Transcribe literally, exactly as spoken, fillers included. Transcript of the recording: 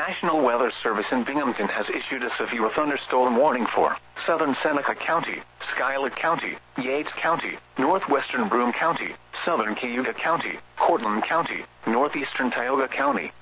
National Weather Service in Binghamton has issued a severe thunderstorm warning for southern Seneca County, Schuyler County, Yates County, northwestern Broome County, southern Cayuga County, Cortland County, northeastern Tioga County,